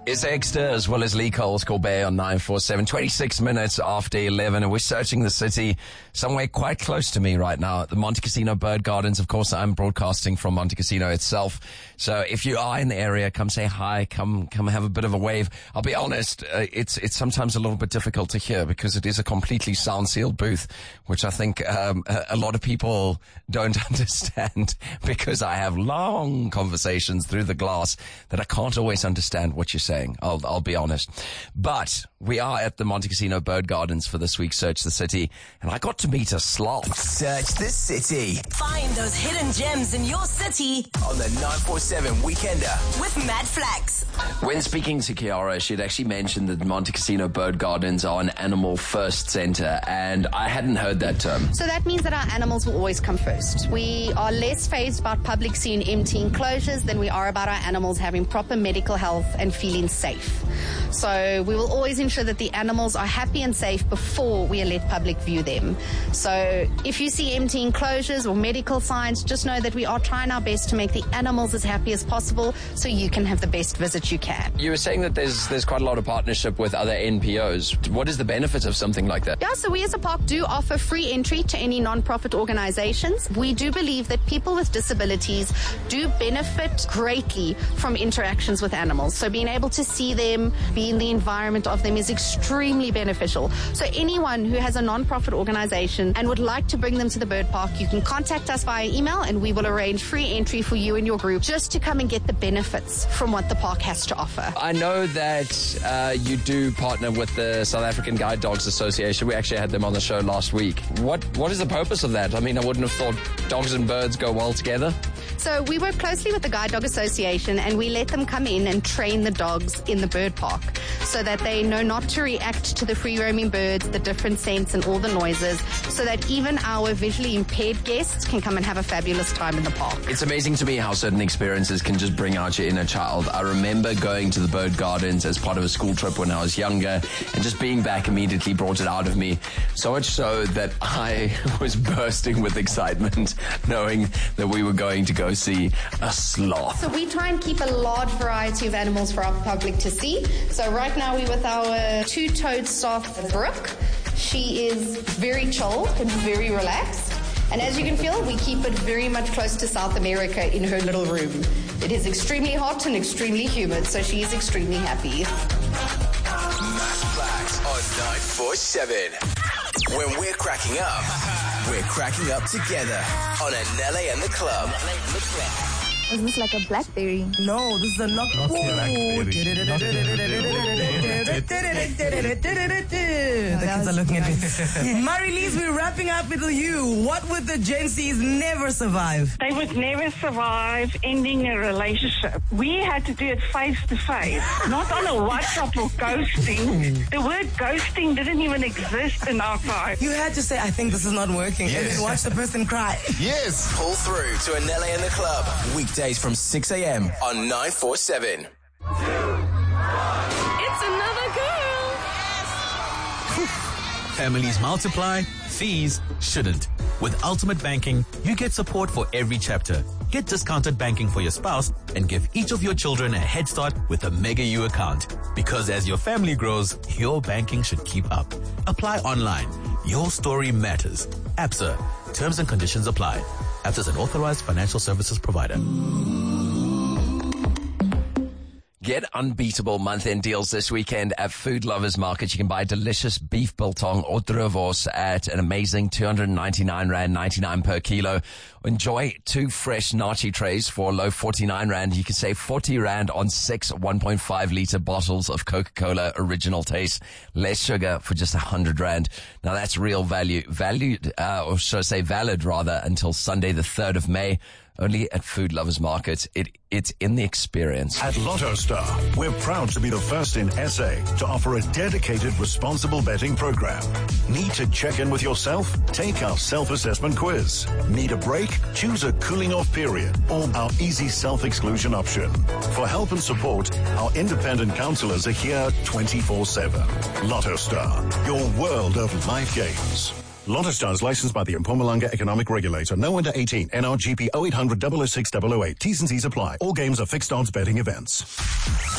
It's Exeter as well as Lee Coles Corbett on 947, 26 minutes after 11, and we're searching the city somewhere quite close to me right now at the Monte Cassino Bird Gardens. Of course, I'm broadcasting from Monte Cassino itself. So if you are in the area, come say hi, come have a bit of a wave. I'll be honest, it's sometimes a little bit difficult to hear because it is a completely sound-sealed booth, which I think a lot of people don't understand because I have long conversations through the glass that I can't always understand what you're saying. I'll be honest. But we are at the Monte Cassino Bird Gardens for this week's Search the City, and I got to meet a sloth. Search the City. Find those hidden gems in your city On the 947 Weekender. with Matt Flax. When speaking to Kiara, she'd actually mentioned that the Monte Cassino Bird Gardens are an animal first center, and I hadn't heard that term. So that means that our animals will always come first. We are less phased about public seeing empty enclosures than we are about our animals having proper medical health and feeling safe. So we will always ensure that the animals are happy and safe before we let public view them. So if you see empty enclosures or medical signs, just know that we are trying our best to make the animals as happy as possible so you can have the best visit you can. You were saying that there's quite a lot of partnership with other NPOs. What is the benefit of something like that? Yeah, so we as a park do offer free entry to any non-profit organizations. We do believe that people with disabilities do benefit greatly from interactions with animals. So being able to see them, be in the environment of them is extremely beneficial. So anyone who has a non-profit organization and would like to bring them to the bird park, you can contact us via email and we will arrange free entry for you and your group just to come and get the benefits from what the park has to offer. I know that you do partner with the South African Guide Dogs Association. We actually had them on the show last week. What is the purpose of that? I mean, I wouldn't have thought dogs and birds go well together. So we work closely with the Guide Dog Association and we let them come in and train the dogs in the bird park so that they know not to react to the free roaming birds, the different scents and all the noises, so that even our visually impaired guests can come and have a fabulous time in the park. It's amazing to me how certain experiences can just bring out your inner child. I remember going to the bird gardens as part of a school trip when I was younger, and just being back immediately brought it out of me. So much so that I was bursting with excitement knowing that we were going to go see a sloth. So we try and keep a large variety of animals for our public to see. So right now we're with our two-toed sloth, Brooke. She is very chilled and very relaxed. And as you can feel, we keep it very much close to South America in her little room. It is extremely hot and extremely humid, so she is extremely happy. Matt Flax on 947. When we're cracking up together on Anele and the Club. Is this like a blackberry? No, this is a knock. The kids are looking at me. Marie-Lise, we're wrapping up with you. What would the Gen Zs never survive? They would never survive ending a relationship. We had to do it face to face, not on a WhatsApp or ghosting. The word ghosting didn't even exist in our time. You had to say, I think this is not working, and then watch the person cry. Yes. Pull through to Anele and the Club. Weekdays from 6 a.m. on 947. It's another girl. Families multiply, fees shouldn't. With Ultimate Banking, you get support for every chapter. Get discounted banking for your spouse and give each of your children a head start with a Mega U account. Because as your family grows, your banking should keep up. Apply online. Your story matters. ABSA. Terms and conditions apply. ABSA is an authorized financial services provider. Get unbeatable month-end deals this weekend at Food Lovers Market. You can buy delicious beef biltong or droevos at an amazing 299 Rand 99 per kilo. Enjoy 2 fresh nachi trays for a low 49 Rand. You can save 40 Rand on 6 1.5 liter bottles of Coca-Cola Original Taste. Less sugar for just 100 Rand. Now that's real value. Or should I say valid rather, until Sunday the 3rd of May. Only at Food Lovers Market. It's in the experience. At Lotto Star, we're proud to be the first in SA to offer a dedicated responsible betting program. Need to check in with yourself? Take our self-assessment quiz. Need a break? Choose a cooling off period or our easy self-exclusion option. For help and support, our independent counselors are here 24/7. Lotto Star, your world of life games. Lotto Star is licensed by the Mpumalanga Economic Regulator. No under 18. NRGP 0800 006 008. T's and C's apply. All games are fixed odds betting events.